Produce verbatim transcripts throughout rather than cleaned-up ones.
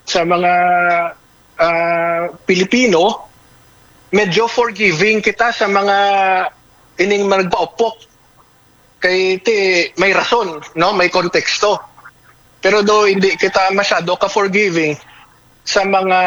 sa mga uh, Pilipino, medyo forgiving kita sa mga ining magpaupok kay ti may rason, no, may konteksto. Pero do hindi kita masyado ka forgiving sa mga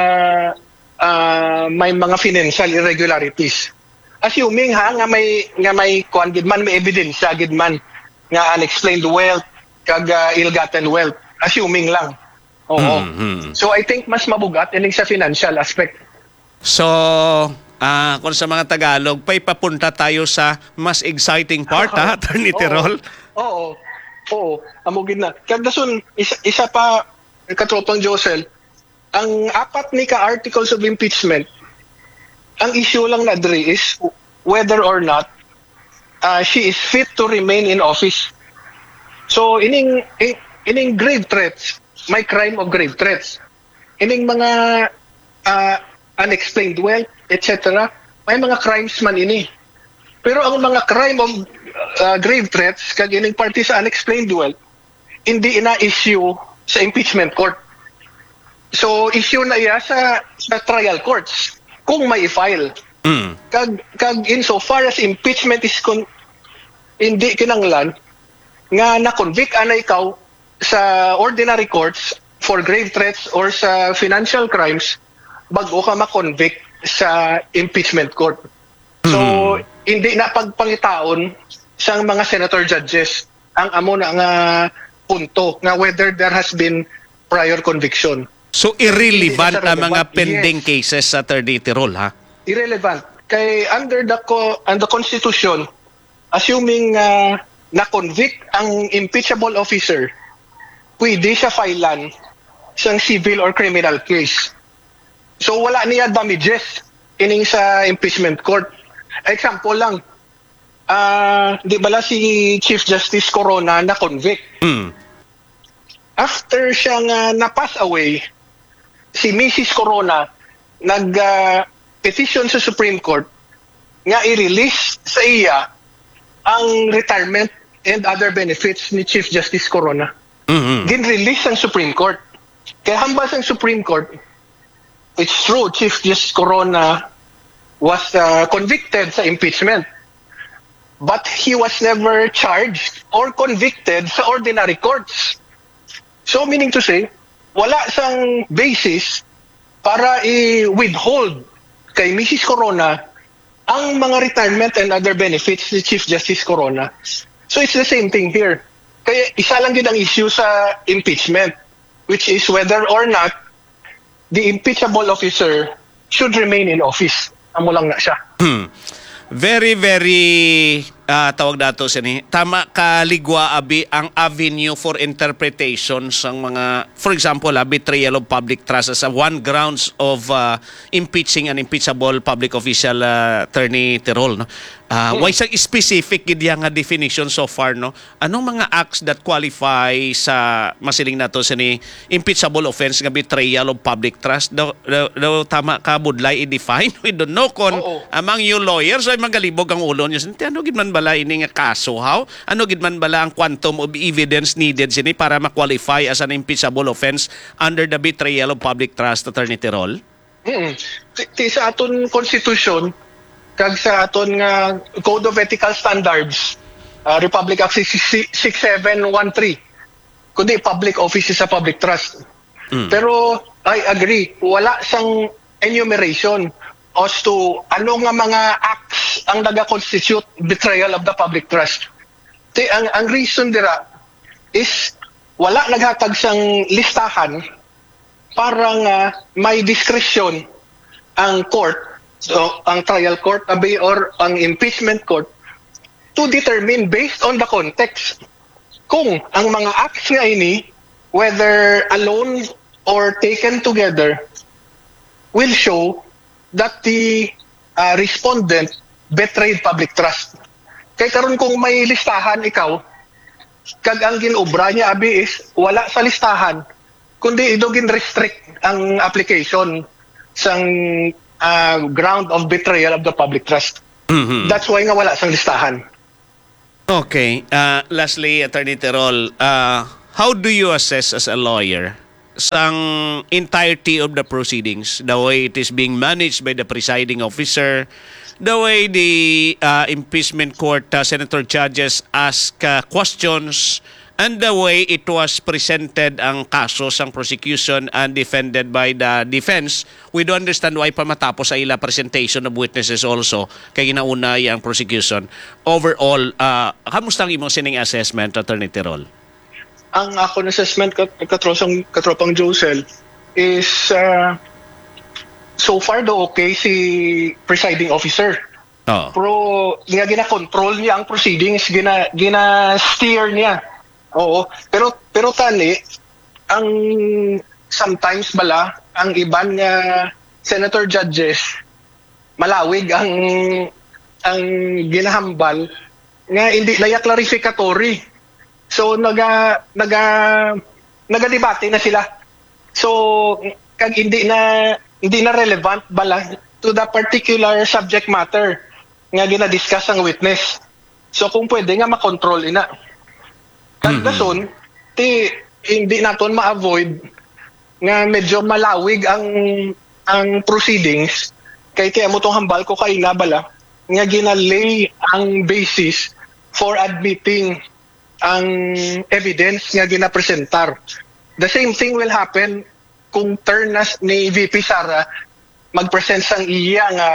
uh, may mga financial irregularities. Assuming ha nga may nga may kuan gid man, may ebidensya gid man nga unexplained wealth kag uh, ill-gotten wealth. Assuming lang. Oo. Mm-hmm. So I think mas mabugat ining sa financial aspect. So, ah, kung sa mga Tagalog, pa'y papunta tayo sa mas exciting part, ha, Attorney Tirol? Oo. Oo. Amugid na. Kagdason, isa, isa pa, katropang Josel, ang apat ni ka-articles of impeachment, ang issue lang na dre is whether or not uh, she is fit to remain in office. So, ining, ining grave threats, may crime of grave threats. Ining mga uh, unexplained wealth, et cetera, may mga crimes man ini. Pero ang mga crime of uh, grave threats, kag ining party sa unexplained wealth, hindi ina-issue sa impeachment court. So, issue na iya sa, sa trial courts kung may i-file. Mm. Kag, kag insofar as impeachment is con, hindi kinanglan, nga na-convict ana ikaw sa ordinary courts for grave threats or sa financial crimes, bago ka ma-convict sa impeachment court. So, mm. hindi na pagpangitaon sa mga senator judges ang amo na nga punto nga whether there has been prior conviction. So, irrelevant ang mga pending yes. cases sa Attorney Tirol, ha? Irrelevant. Kay under the, co and the Constitution, assuming uh, na-convict ang impeachable officer, pwede siya filean sa civil or criminal case. So wala niya damages ining sa impeachment court. Example lang, uh, di bala si Chief Justice Corona na convict. Mm. After siyang uh, na-pass away, si Missus Corona nag-petition uh, sa Supreme Court nga i-release sa iya ang retirement and other benefits ni Chief Justice Corona. Mm-hmm. Gin-release ang Supreme Court. Kaya hambas ang Supreme Court, it's true, Chief Justice Corona was uh, convicted sa impeachment. But he was never charged or convicted sa ordinary courts. So meaning to say, wala sang basis para i-withhold kay Missus Corona ang mga retirement and other benefits ni Chief Justice Corona. So it's the same thing here. Kaya isa lang din ang issue sa impeachment, which is whether or not the impeachable officer should remain in office. Amo lang na siya. Very, very, uh, tawag dato sini, tama kaligwa abi ang avenue for interpretation sang mga, for example, uh, betrayal of public trust as a one grounds of uh, impeaching an impeachable public official, uh, Attorney Tirol, no? Uh, hmm. Why sa specific gid nga definition so far, no? Anong mga acts that qualify sa masiling nato sini impeachable offense nga betrayal of public trust? Daw, daw, daw tama ka budlay i-define? We don't know kon oh, oh. among you lawyers ay magalibog ang ulo niyo. Ano gid man bala ini nga kaso how? Ano gid man bala ang quantum of evidence needed sini para ma-qualify as an impeachable offense under the betrayal of public trust, Attorney Tirol? Mm. Ti sa aton constitution kag sa aton nga Code of Ethical Standards, uh, Republic Act six seven one three, kundi public offices sa public trust. Mm. Pero I agree, wala sang enumeration as to ano nga mga acts ang naga-constitute betrayal of the public trust. Ti ang ang reason dira is wala naghatag sang listahan para nga may discretion ang court, so ang trial court abi or ang impeachment court, to determine based on the context kung ang mga acts nga ini, whether alone or taken together, will show that the uh, respondent betrayed public trust. Kaya karon kung may listahan ikaw, kag ang ginobra niya abi is wala sa listahan, kundi idogin restrict ang application sang uh, ground of betrayal of the public trust. Mm-hmm. That's why nga wala sang listahan. Okay. Uh, lastly, Attorney Tirol, uh, how do you assess as a lawyer sang entirety of the proceedings, the way it is being managed by the presiding officer, the way the uh, impeachment court uh, senator judges ask uh, questions, and the way it was presented ang kaso sang prosecution and defended by the defense. We do understand why pa matapos sa ila presentation of witnesses also kay ginauna ang prosecution. Overall, uh, kamusta ang imong sining assessment, Attorney Tirol? Ang ako na assessment kat katropang katropang Josel is uh, so far do okay si presiding officer. Oh. Pero nga gina-control niya ang proceedings, gina gina-steer niya. Oo, pero pero tani ang sometimes bala ang iban nga senator judges malawig ang ang ginahambal nga hindi laya clarificatory. So naga naga nagadebate na sila. So kag hindi na hindi na relevant bala to the particular subject matter nga gina-discuss ang witness. So kung pwede nga makontrol ina. Kagdason, mm-hmm. ti hindi naton ma-avoid nga medyo malawig ang ang proceedings kay ti amo tong hambal ko kay nabala nga ginalay ang basis for admitting ang evidence nga ginapresentar. The same thing will happen kung turn na ni V P Sara mag-present sang iya nga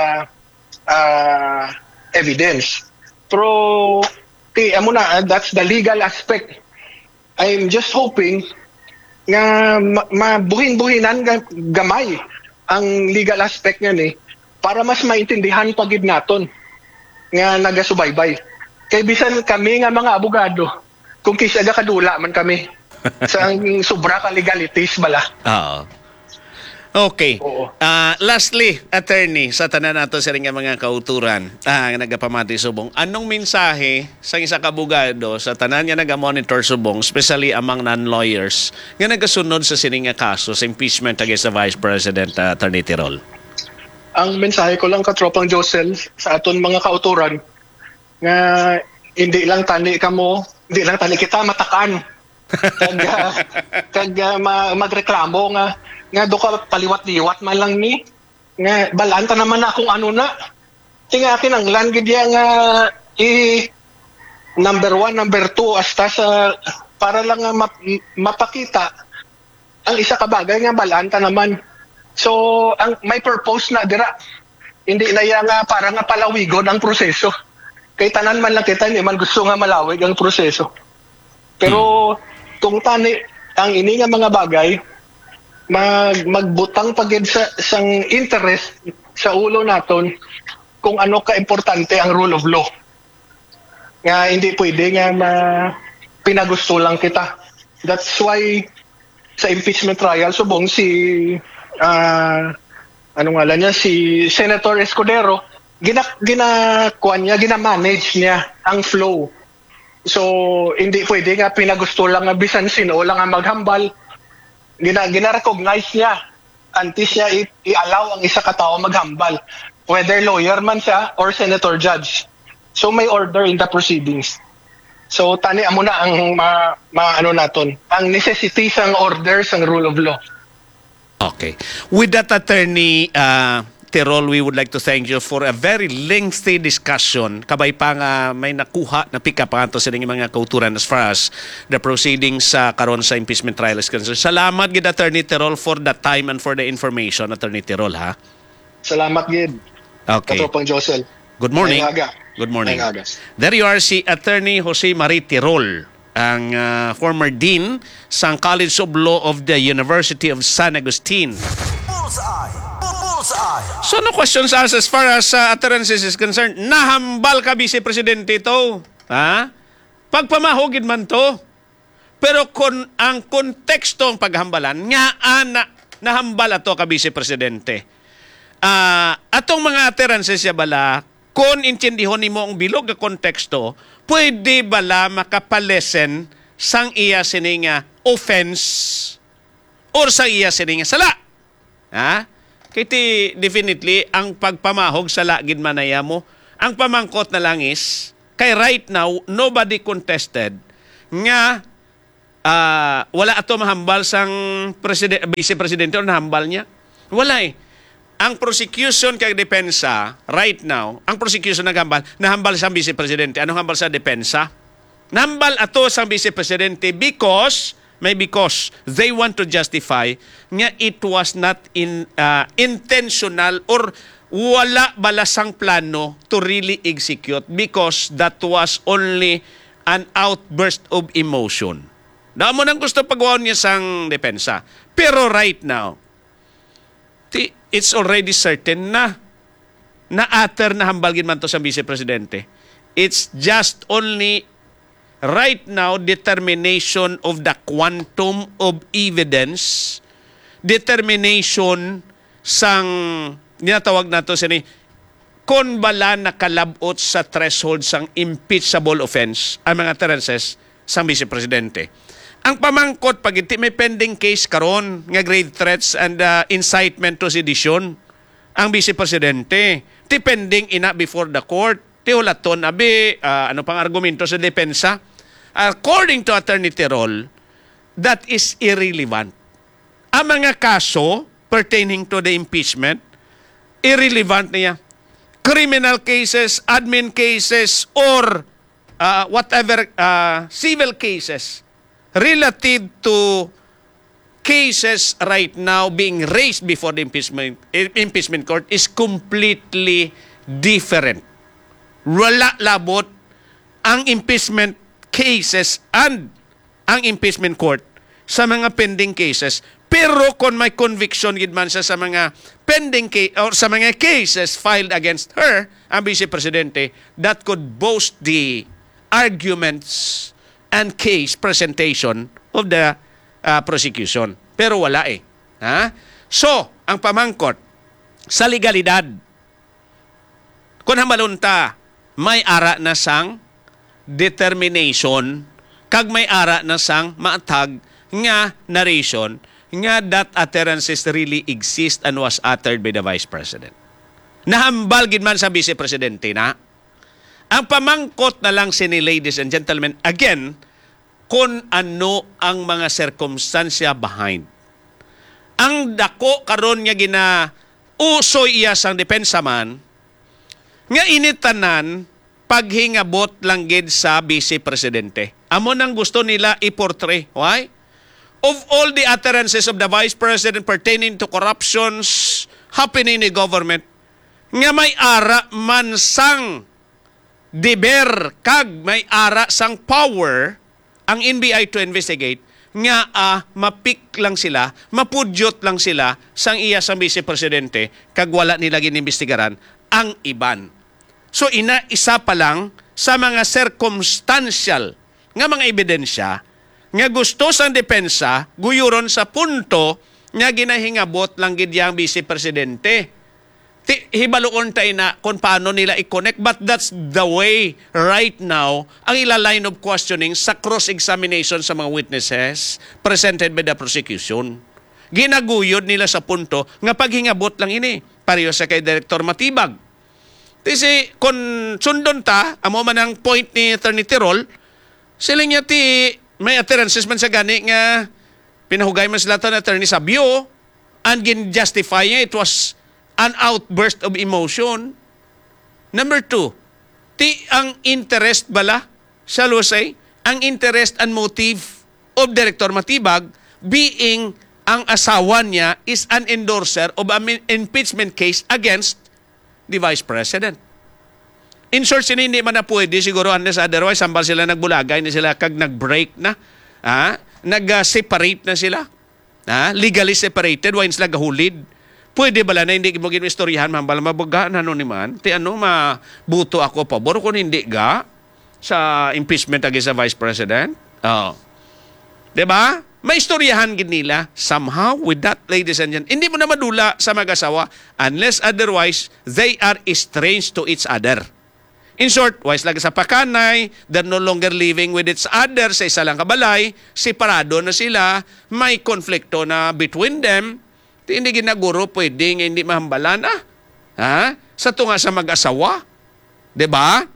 uh, evidence. Pero ti amo na, that's the legal aspect. I'm just hoping nga mabuhin-buhinan gamay ang legal aspect nga ni para mas maintindihan pagid naton nga nagasubaybay. Kay bisan kami nga mga abogado, kung kisa aga kadula man kami sa sobra ka legalities bala. Oo. Okay. Uh, lastly, attorney, sa tanan nato sa ring mga kauturan, ah, nagapamati subong, anong mensahe sa isa ka abogado sa tanan nga naga-monitor subong, especially among non-lawyers, nga nagasunod sa sining nga kaso sa impeachment against the Vice President, uh, Attorney Tirol? Ang mensahe ko lang katropang Josel sa aton mga kauturan, nga hindi lang tani kamo, hindi lang tani kita matakan. kag kag uh, magreklamo nga nga do ka paliwat-liwat man lang ni nga balanta naman akong ano na tinga akin ang land gid nga i number one, number two hasta sa para lang nga map, mapakita ang isa ka bagay nga balanta naman. So ang may purpose na dira, hindi na ya nga para nga palawigon ang proseso kay tanan man lang kita ni man gusto nga malawig ang proseso. Pero hmm. kung tani ang ini nga mga bagay mag magbutang pagid sa sang interest sa ulo naton kung ano ka importante ang rule of law. Nga hindi pwede nga ma pinagusto lang kita. That's why sa impeachment trial subong si uh, ano nga lang niya si Senator Escudero gina gina kuan niya gina-manage niya ang flow. So hindi pwede nga pinagusto lang nga bisan sino lang nga maghambal. Gina gina-recognize niya antes siya i-allow ang isa ka tao maghambal, whether lawyer man siya or senator judge. So may order in the proceedings. So tani amo na ang ma, ma ano naton, ang necessity sang order sang rule of law. Okay. With that, Attorney uh, Tirol, we would like to thank you for a very lengthy discussion. Kabay pa nga may nakuha na pick up ato sa mga kauturan as far as the proceedings sa uh, karon sa impeachment trial is concerned. Salamat gid, Attorney Tirol, for the time and for the information, Attorney Tirol, ha? Salamat gid. Okay. Katropang Josel. Good morning. Ayaga. Good morning. Ayaga. There you are, si Attorney Jose Marie Tirol, ang uh, former Dean sa College of Law of the University of San Agustin. Bullseye! Bullseye! So no questions asked as far as uh, utterances is concerned. Nahambal ka, Vice Presidente, ito. Ha? Pagpamahugid man to. Pero kung ang kontekstong paghambalan, nga ana, nahambal ato ka, Vice Presidente. Uh, atong mga utterances ya bala, kung intindihon nimo ang bilog na konteksto, pwede bala makapalesen sang iya sininga offense or sang iya sininga sala. Ha? Kiti definitely ang pagpamahog sala gid manaya mo. Ang pamangkot na lang is kay right now nobody contested nga ah, wala ato mahambal sang president, vice presidente o nahambal niya. Wala eh. Ang prosecution kay depensa right now, ang prosecution naghambal, nahambal sa vice presidente. Anong hambal sa depensa? Nahambal ato sa vice presidente because may because they want to justify nga it was not in uh, intentional or wala balasang plano to really execute because that was only an outburst of emotion. Damo nang gusto pagawon niya sang depensa. Pero right now, it's already certain na na ater na hambalgin man to sa vice presidente. It's just only right now determination of the quantum of evidence, determination sang ginatawag nato sini kon bala nakalabot sa threshold sang impeachable offense ang mga utterances sang vice presidente. Ang pamangkot pag iti may pending case karon nga grave threats and uh, incitement to sedition ang vice presidente ti pending ina before the court ti ulaton abi uh, ano pang argumento sa depensa. According to Attorney Tirol, that is irrelevant. Ang mga kaso pertaining to the impeachment, irrelevant niya. Criminal cases, admin cases, or uh, whatever uh, civil cases relative to cases right now being raised before the impeachment, impeachment court is completely different. Wala labot ang impeachment cases and ang impeachment court sa mga pending cases. Pero kung may conviction gid man siya sa mga pending case or sa mga cases filed against her, ang vice presidente, that could boast the arguments and case presentation of the uh, prosecution. Pero wala eh. Ha? So, ang pamangkot sa legalidad, kung hamalunta, may ara na sang determination kag may ara na sang maatag nga narration nga that utterances really exist and was uttered by the Vice President. Nahambal gid man sa Vice Presidente na. Ang pamangkot na lang sini, ladies and gentlemen, again, kung ano ang mga circumstansya behind. Ang dako karon nga gina uso iya sang depensa man nga initanan paghingabot lang gid sa Vice Presidente. Amo nang gusto nila i-portray. Why? Of all the utterances of the Vice President pertaining to corruptions happening in the government, nga may ara man sang deber kag may ara sang power ang N B I to investigate, nga ah, mapik lang sila, mapudyot lang sila sang iya sang Vice Presidente kag wala nila ginimbestigaran ang iban. So ina isa pa lang sa mga circumstantial nga mga ebidensya nga gusto sang depensa guyuron sa punto nga ginahingabot lang gid yang Vice Presidente. Ti, hibaluon tayo na kung paano nila i-connect, but that's the way right now ang ila line of questioning sa cross-examination sa mga witnesses presented by the prosecution. Ginaguyod nila sa punto nga paghingabot lang ini pareho sa kay Director Matibag. Kasi kung sundon ta, amo man ang point ni Attorney Tirol, sila niya ti may utterances man sa gani nga pinahugay man sila ta na Attorney Sabio and gin-justify niya it was an outburst of emotion. Number two, ti ang interest bala sa Lusay, ang interest and motive of Director Matibag being ang asawa niya is an endorser of an impeachment case against the Vice President. In short, sino hindi man na pwede, siguro unless otherwise, sambal sila nagbulagay na sila kag nag-break na, ha? Nag-separate na sila, ha? Legally separated, why sila gahulid. Pwede bala na hindi mo ginistoryahan, mambala mabaga na ano ni man, ti ano, mabuto ako pabor kung hindi ga sa impeachment against the Vice President. Oh. Diba? May istoryahan gid nila somehow with that, ladies and gentlemen. Hindi mo na madula sa mag-asawa unless otherwise they are estranged to each other. In short, wise lang sa pakanay, they're no longer living with each other sa isa lang kabalay, separado na sila, may konflikto na between them, hindi ginaguro pwede nga hindi mahambalan ah. Ha? Sa tunga sa mag-asawa. Diba?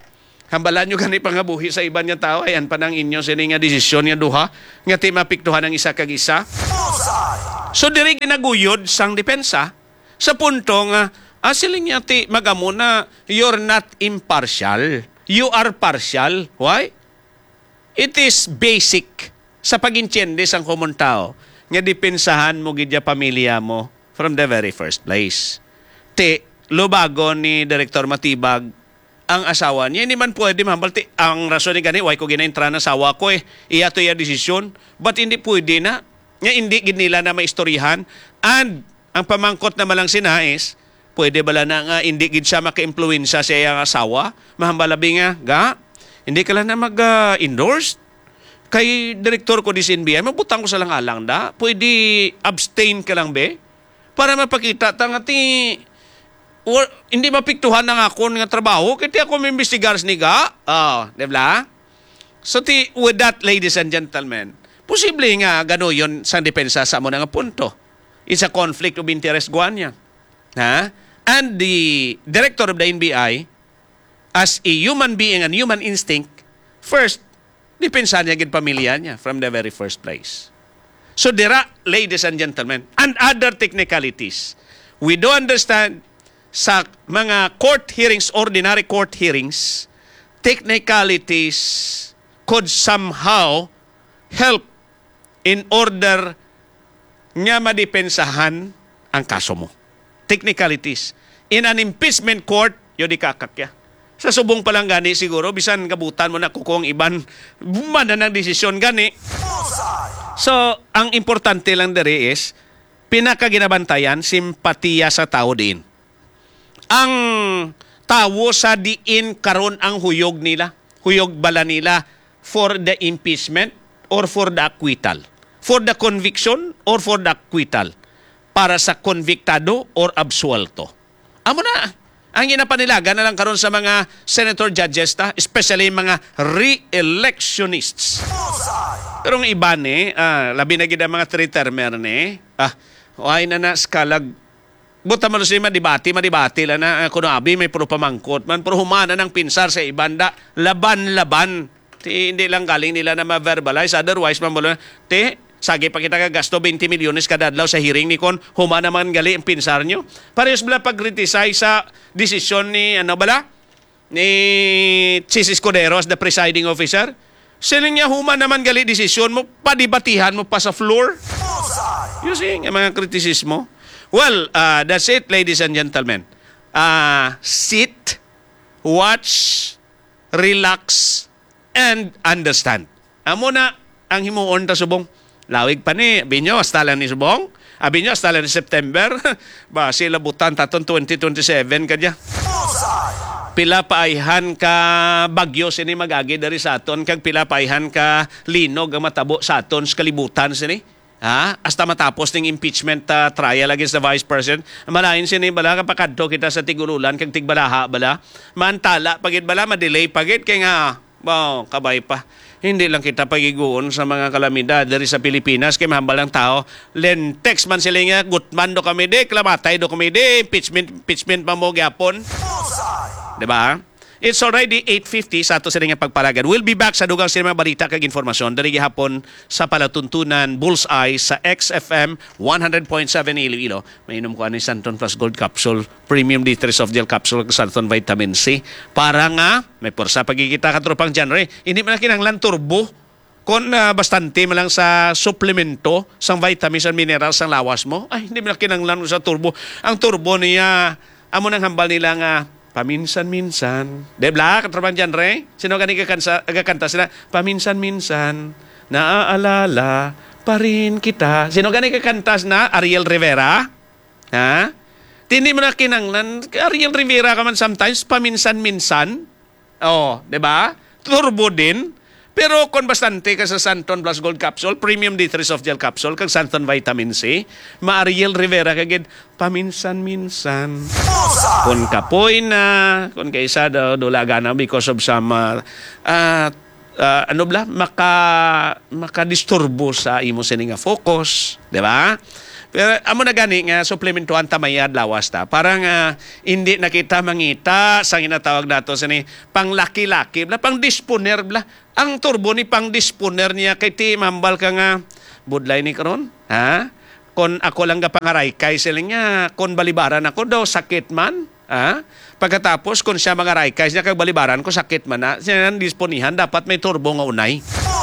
Hambalan nyo gani pangabuhi sa iban nga tao, ayan pa ng inyo sini nga desisyon nga duha, nga ti mapiktuhan ng isa kag isa. Bullseye! So diri ginaguyod sang depensa sa punto nga ah, siling nga ti magamo na you're not impartial. You are partial. Why? It is basic sa pag-intiende sang common tao nga depensahan mo gidya pamilya mo from the very first place. Ti lubago ni Director Matibag ang asawa niya, hindi man pwede mabalti. Ang rason ni gani, why ko ginaintra na asawa ko eh, iya to iya desisyon. But hindi pwede na. Nga hindi gid nila na maistoryahan. And ang pamangkot na malang sinais, pwede bala na nga hindi gid siya maka-impluwensya sa iyang asawa. Mahambalabi nga, ga, hindi ka lang na mag-endorse. Kay direktor ko di sa N B I, mabutang ko sa lang alang da. Pwede abstain ka lang be. Para mapakita, tanga ti or, hindi mapiktuhan ng ako nga trabaho, kaya ako may investigar ni ga. Oh, di ba? So, ti, with that, ladies and gentlemen, posible nga gano'n yun sa depensa sa mo nga punto. It's a conflict of interest, guan niya. Ha? And the director of the N B I, as a human being and human instinct, first, depensa niya gid pamilya niya from the very first place. So, dira, ladies and gentlemen, and other technicalities, we do understand sa mga court hearings, ordinary court hearings, technicalities could somehow help in order nga madepensahan ang kaso mo. Technicalities. In an impeachment court, yun di kakakya. Sa subong palang gani siguro, bisan kabutan mo na kukong iban, bumana ng desisyon gani. So, ang importante lang dere is, pinakaginabantayan, simpatiya sa tao din. Ang tao sa diin karon ang huyog nila, huyog bala nila for the impeachment or for the acquittal, for the conviction or for the acquittal, para sa convictado or absuelto. Amo na, ang ginapanilaga na lang karon sa mga senator judges ta, especially mga re-electionists. Pero ang iba ni, ah, labi na gid ang mga three-termer ni, ah, why na na skalag. Buta man siya madibati, madibati lang na uh, kuno abi may puro pamangkot man, pero humana ng pinsar sa ibanda, laban-laban. Ti, hindi lang galing nila na ma-verbalize, otherwise man mo ti, sagi pa kita ka gasto twenty milyones kada adlaw sa hearing ni kon, humana man gali ang pinsar nyo. Parehas bala pag-criticize sa desisyon ni, ano bala? Ni Chis Escudero as the presiding officer. Siling niya humana naman gali desisyon mo, padibatihan mo pa sa floor. You see, ang mga kritisismo. Well, uh, that's it, ladies and gentlemen. Uh, sit, watch, relax, and understand. Amo na ang himuon ta subong. Lawig pa ni, abinyo, hasta lang ni subong. Abinyo, hasta lang ni September. Ba, sila butan taton twenty twenty-seven kadya. Pila paayhan ka bagyo sini magagi dari sa aton, kag pila paayhan ka linog ang matabo sa aton sa kalibutan sini. Ha? Hasta matapos ng impeachment uh, trial against the Vice President. Malain sini bala kapakadto kita sa tigululan kag tigbalaha bala. Mantala pagit bala madelay pagit kay nga wow, kabay pa. Hindi lang kita pagiguon sa mga kalamidad dari sa Pilipinas kay mahambalang tao. Len text man sila nga gutman do kami de, klamatay do kami de, impeachment impeachment pa mo gyapon. Diba? It's already eight fifty sa ato sa nga pagpalagan. We'll be back sa dugang sila mga balita kag informasyon dari gihapon sa palatuntunan Bullseye sa X F M one hundred point seven Iloilo. Mainom ko ani Santon Plus Gold Capsule, Premium D three Soft Gel Capsule kag Santon Vitamin C para nga may porsa pagkikita ka tropang genre. Hindi man kinahanglan turbo kon uh, bastante man lang sa suplemento sang vitamins and minerals sang lawas mo. Ay hindi man kinahanglan sa turbo. Ang turbo niya amo nang hambal nila nga paminsan-minsan. Debla, katraban dyan, Re? Sino ka nagkakanta, nagkakanta sila? Paminsan-minsan, naaalala pa rin kita. Sino ka nagkakanta na? Ariel Rivera? Ha? Hindi mo na kinanglan. Ariel Rivera ka man sometimes, paminsan-minsan. Oh, di ba? Turbo din. Pero kung bastante ka sa Santon Plus Gold Capsule, Premium D three Soft Gel Capsule, kag Santon Vitamin C, ma-Ariel Rivera kagid paminsan-minsan. Kung kapoy na, kung kaisa daw dulaga na because of some uh, uh, uh, ano bla, maka, makadisturbo sa imo sininga focus, di ba? Pero amo na gani nga suplementuhan tamayad lawas ta. Parang uh, hindi nakita mangita sa ginatawag nato sa ni panglaki-laki bla pang disponer bla. Ang turbo ni pang disponer niya kay ti mambal ka nga budlay ni karon. Ha? Kon ako lang ga pangaray kay sila nga kon balibaran ako daw sakit man. Ha? Pagkatapos kung siya mga raykay siya kag balibaran ko sakit man na siya disponihan dapat may turbo nga unay.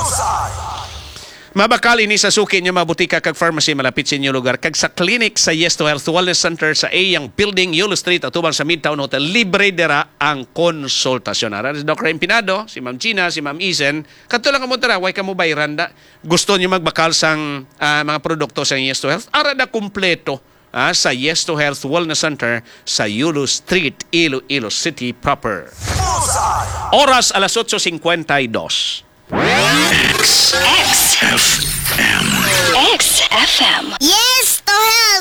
Mabakal ini sa suki niya mabutika kag pharmacy malapit sa inyo lugar kag sa clinic sa Yes to Health Wellness Center sa A yang Building Yulo Street atubang sa Midtown Hotel libre dira ang konsultasyon. Ara si Doctor Empinado, si Ma'am Gina, si Ma'am Isen, kadto lang kamo tara way kamo bayran da. Gusto niyo magbakal sang uh, mga produkto sa Yes to Health ara da kumpleto. Ah, sa Yes to Health Wellness Center sa Yulo Street, Iloilo City proper. Oras alas eight fifty-two. X F M. X F M. Yes to Health.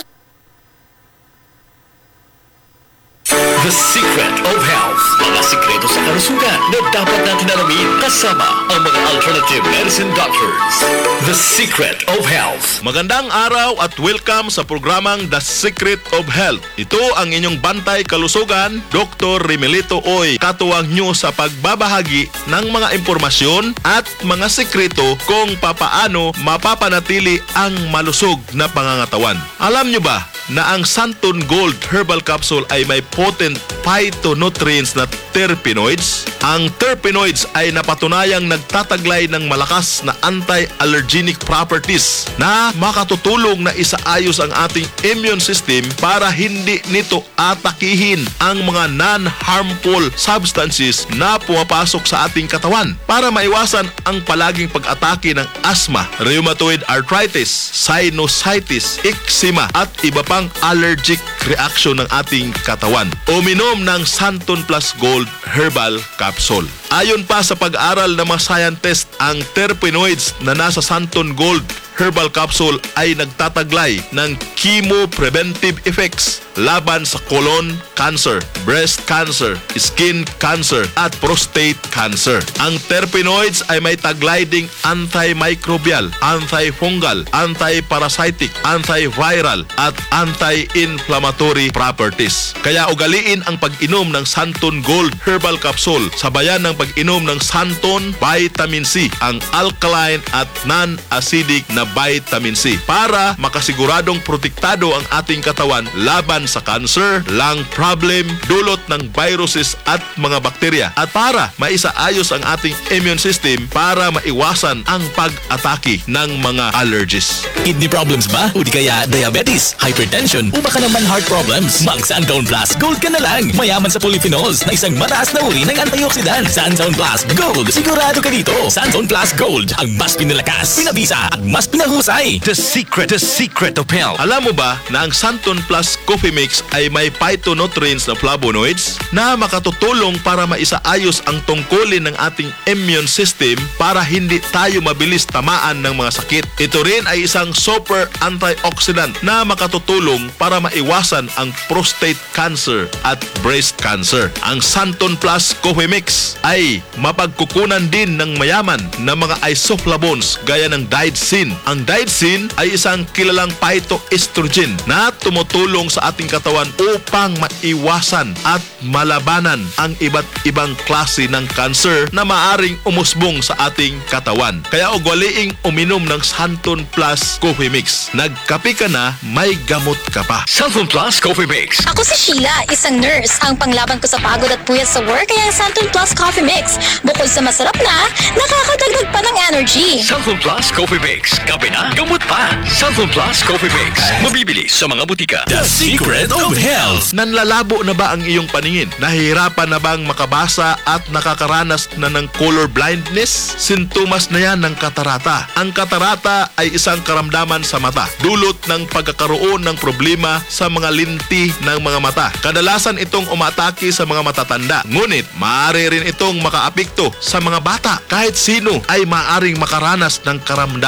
The Secret of Health. Mga sikreto sa kalusugan na dapat natin alamin kasama ang mga alternative medicine doctors. The Secret of Health. Magandang araw at welcome sa programang The Secret of Health. Ito ang inyong bantay kalusugan, Doctor Remelito Oy. Katuwang nyo sa pagbabahagi ng mga impormasyon at mga sikreto kung papaano mapapanatili ang malusog na pangangatawan. Alam nyo ba na ang Santon Gold Herbal Capsule ay may potent phytonutrients na terpenoids? Ang terpenoids ay napatunayang nagtataglay ng malakas na anti-allergenic properties na makatutulong na isaayos ang ating immune system para hindi nito atakihin ang mga non-harmful substances na pumapasok sa ating katawan para maiwasan ang palaging pag-atake ng asthma, rheumatoid arthritis, sinusitis, eczema at iba pang allergic reaction ng ating katawan. Uminom ng Santon Plus Gold Herbal Capsule. Ayon pa sa pag-aral ng mga scientists, ang terpenoids na nasa Santon Gold Herbal Capsule ay nagtataglay ng chemo-preventive effects laban sa colon cancer, breast cancer, skin cancer at prostate cancer. Ang terpenoids ay may taglay ding antimicrobial, antifungal, antiparasitic, antiviral at anti-inflammatory properties. Kaya ugaliin ang pag-inom ng Santon Gold Herbal Capsule sabayan ng pag-inom ng Santon Vitamin C, ang alkaline at non-acidic na vitamin C para makasiguradong protektado ang ating katawan laban sa cancer, lung problem, dulot ng viruses at mga bakterya at para maisaayos ang ating immune system para maiwasan ang pag-atake ng mga allergies. Kidney problems ba? O di kaya diabetes, hypertension, o baka naman heart problems? Mag Santon Plus Gold ka na lang. Mayaman sa polyphenols na isang mataas na uri ng antioxidant. Santon Plus Gold. Sigurado ka dito. Santon Plus Gold. Ang mas pinalakas, pinabisa at mas pinahusay. The secret, the secret of health. Alam mo ba na ang Santon Plus Coffee Mix ay may phytonutrients na flavonoids na makatutulong para maisaayos ang tungkulin ng ating immune system para hindi tayo mabilis tamaan ng mga sakit. Ito rin ay isang super antioxidant na makatutulong para maiwasan ang prostate cancer at breast cancer. Ang Santon Plus Coffee Mix ay mapagkukunan din ng mayaman na mga isoflavones gaya ng daidsin. Ang daidsin ay isang kilalang phytoestrogen na tumutulong sa ating katawan upang maiwasan at malabanan ang iba't ibang klase ng cancer na maaring umusbong sa ating katawan. Kaya ugwaliing uminom ng Santon Plus Coffee Mix. Nagkape ka na, may gamot ka pa. Santon Plus Coffee Mix. Ako si Sheila, isang nurse. Ang panglaban ko sa pagod at puyat sa work kaya ang Santon Plus Coffee Mix. Bukod sa masarap na, nakakadagdag pa ng energy. Santon Plus Coffee Mix. Kape na, gamot pa. Santon Plus Coffee Mix. Mabibili sa mga butika. The Secret of Health. Nanlalabo na ba ang iyong paningin? Nahihirapan na bang makabasa at nakakaranas na ng color blindness? Sintomas na yan ng katarata. Ang katarata ay isang karamdaman sa mata, dulot ng pagkakaroon ng problema sa mga linti ng mga mata. Kadalasan itong umatake sa mga matatanda, ngunit maaari rin itong makaapekto sa mga bata. Kahit sino ay maaaring makaranas ng karamdaman na ito.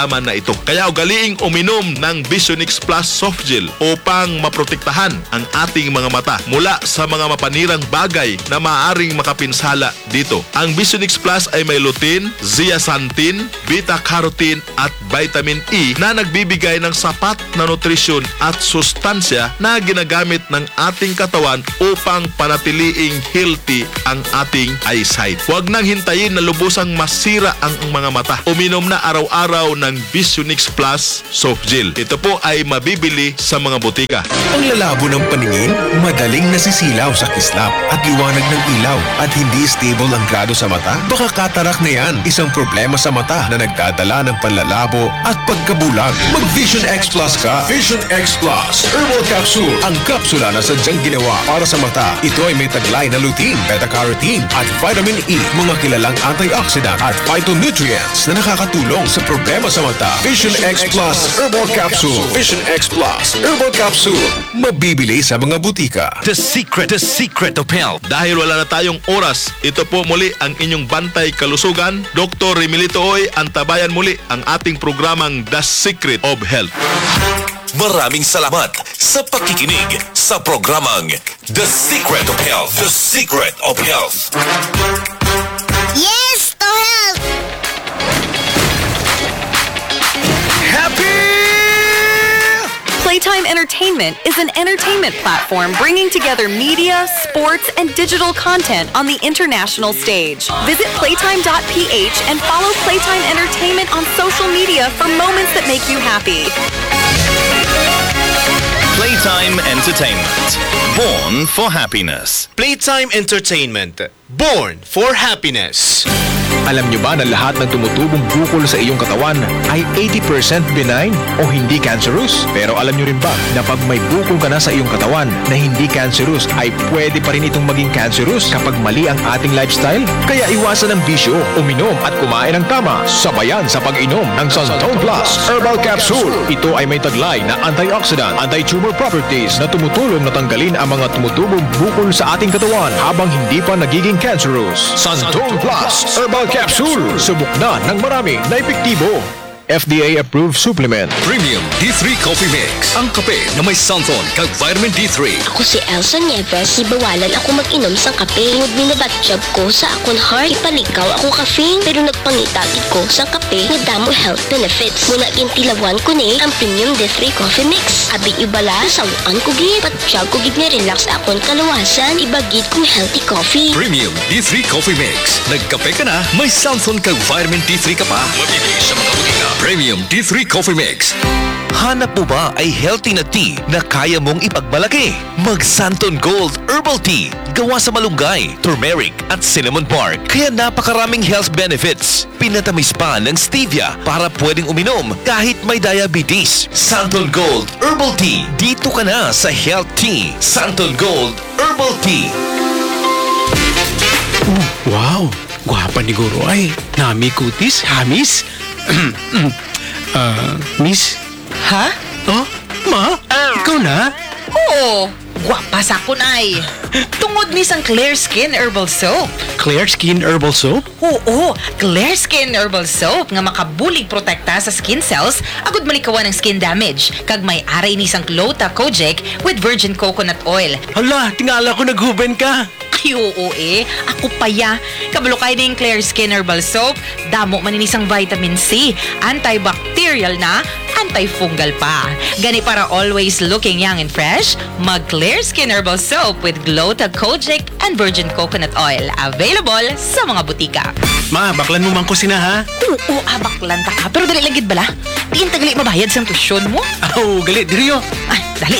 epekto. Kaya ugaliing uminom ng Visionix Plus Soft Gel upang maprotektahan ang ating mga mata mula sa mga mapanirang bagay na maaaring makapinsala dito. Ang Visionix Plus ay may lutein, zeaxanthin, beta-carotene at vitamin E na nagbibigay ng sapat na nutrisyon at sustansya na ginagamit ng ating katawan upang panatiliing healthy ang ating eyesight. Huwag nang hintayin na lubusang masira ang mga mata. Uminom na araw-araw ng Visionix Plus Soft Gel. Ito po ay mabibili sa mga butika. Ang lalabo ng paningin, madaling nasisilaw sa kislap at liwanag ng ilaw at hindi stable ang grado sa mata? Baka katarak na yan, isang problema sa mata na nagdadala ng panlalabo at pagkabulag. Mag-Vision X Plus ka. Vision X Plus Herbal Capsule. Ang kapsula na sadyang ginawa para sa mata. Ito ay may taglay na lutein, beta-carotene at vitamin E, mga kilalang antioxidant at phytonutrients na nakakatulong sa problema sa mata. Vision X Plus Herbal Capsule. Vision X Plus Herbal Capsule. Mabibili sa mga butika. The secret, the secret of health. Dahil wala na tayong oras, ito po muli ang inyong bantay kalusugan. Doktor Remilito Oy, antabayan muli ang ating programang The Secret of Health. Maraming salamat sa pakikinig sa programang The Secret of Health. The Secret of Health. Yes, to health! Playtime Entertainment is an entertainment platform bringing together media, sports, and digital content on the international stage. Visit playtime dot p h and follow Playtime Entertainment on social media for moments that make you happy. Playtime Entertainment. Born for happiness. Playtime Entertainment. Born for happiness. Alam nyo ba na lahat ng tumutubong bukol sa iyong katawan ay eighty percent benign o hindi cancerous? Pero alam nyo rin ba na pag may bukol ka na sa iyong katawan na hindi cancerous ay pwede pa rin itong maging cancerous kapag mali ang ating lifestyle? Kaya iwasan ang bisyo, uminom at kumain ng tama. Sabayan sa pag-inom ng Santone Plus Herbal Capsule. Ito ay may taglay na antioxidant, anti-tumor properties na tumutulong na tanggalin ang mga tumutubong bukol sa ating katawan habang hindi pa nagiging cancerous. Santone Plus Herbal Capsule. Subok na ng marami na epektibo. F D A-approved supplement. Premium D three Coffee Mix. Ang kape na may santon kag vitamin D three. Ako si Elsa Nieves, ibawalan ako mag-inom sang kape. Ngud minabatsyab ko sa akon heart. Ipalikaw ako kafing, pero nagpangitagid ko sang kape nga damo health benefits. Muna intilawan ko ni ang Premium D three Coffee Mix. Abi ibala, sawaan ko gid. Patsyab ko gid nga relax akon kalawasan. Ibagid kong healthy coffee. Premium D three Coffee Mix. Nagkape ka na, may santon kag vitamin D three ka pa. Mabibili sa mga butika. Premium D three Coffee Mix. Hanap mo ba ay healthy na tea na kaya mong ipagmalaki? Mag Santon Gold Herbal Tea. Gawa sa malunggay, turmeric at cinnamon bark. Kaya napakaraming health benefits. Pinatamis pa ng stevia para pwedeng uminom kahit may diabetes. Santon Gold Herbal Tea. Dito ka na sa Health Tea. Santon Gold Herbal Tea. Uh, wow! Gwapa ni Guro ay. Nami kutis, hamis. uh, miss? Ha? Oh, ma? Ikaw na? Oo. Gwapa sa kun ay. Tungod ni sang Clear Skin Herbal Soap. Clear Skin Herbal Soap? Oo, Clear Skin Herbal Soap nga makabulig protekta sa skin cells agud malikawan ng skin damage. Kag may aray ni sang Glota Kojic with virgin coconut oil. Hala, tingala ko naghuben ka. Ay, oo eh. Ako pa ya. Kabalo kayo na yung Clear Skin Herbal Soap. Damo maninisang vitamin C. Antibacterial na. Antifungal pa. Gani para always looking young and fresh, mag Clear Skin Herbal Soap with Glota Kojic and virgin coconut oil. Available sa mga butika. Ma, baklan mo man ko sina ha? Oo, abaklan ta ka. Pero dali lagid bala. Tiin tagali mabayad sa tusyon mo. Oh, galit diriyo. Ay, dali